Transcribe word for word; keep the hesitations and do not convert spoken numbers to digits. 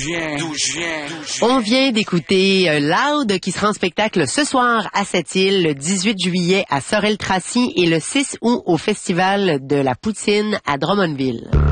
je viens, d'où je viens, d'où je viens. On vient d'écouter euh, Loud qui sera en spectacle ce soir à Sept-Îles, le dix-huit juillet à Sorel-Tracy et le six août au Festival de la Poutine à Drummondville.